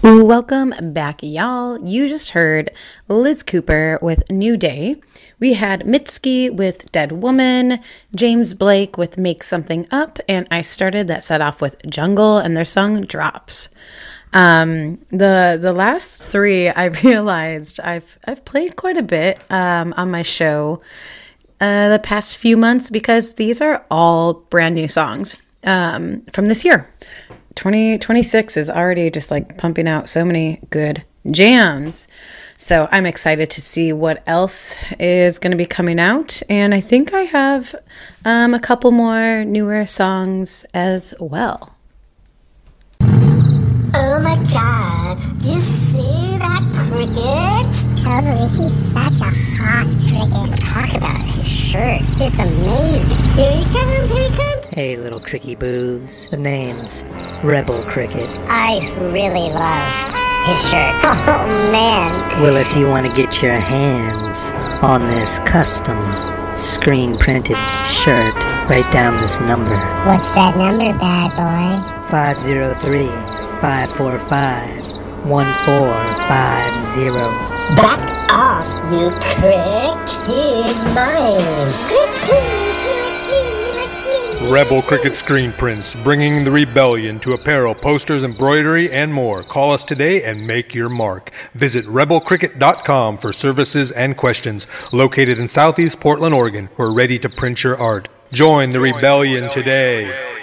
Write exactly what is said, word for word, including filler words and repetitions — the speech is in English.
Welcome back, y'all. You just heard Liz Cooper with New Day. We had Mitski with Dead Woman, James Blake with Make Something Up, and I started that set off with Jungle and their song Drops. Um, the the last three, I realized I've I've played quite a bit um, on my show uh, the past few months because these are all brand new songs um, from this year. twenty twenty-six is already just like pumping out so many good jams. So I'm excited to see what else is going to be coming out. And I think I have um, a couple more newer songs as well. Oh my god, you see that cricket? Totally, he's such a hot cricket. Talk about his shirt, it's amazing. Here he comes, here he comes. Hey, little cricky boos. The name's Rebel Cricket. I really love his shirt. Oh man. Well, if you want to get your hands on this custom screen-printed shirt, write down this number. What's that number, bad boy? five zero three, five four five, one four five zero. Back off, you crick. He's mine. Crick, please. He likes me. He likes me. Rebel Cricket Screen Prints, bringing the rebellion to apparel, posters, embroidery, and more. Call us today and make your mark. Visit rebel cricket dot com for services and questions. Located in Southeast Portland, Oregon, we're ready to print your art. Join the rebellion today.